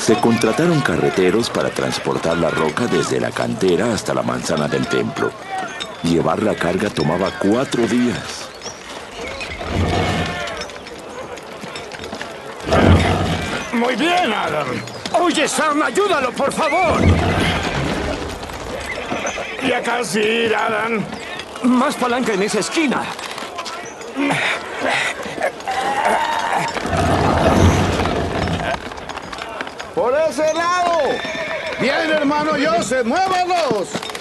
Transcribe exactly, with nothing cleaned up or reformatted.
Se contrataron carreteros para transportar la roca desde la cantera hasta la manzana del templo. Llevar la carga tomaba cuatro días. Muy bien, Adam. Oye, Sam, ayúdalo, por favor. Ya casi ir, Adam. Más palanca en esa esquina. ¡Por ese lado! ¡Bien, hermano Joseph! ¡Muévanos!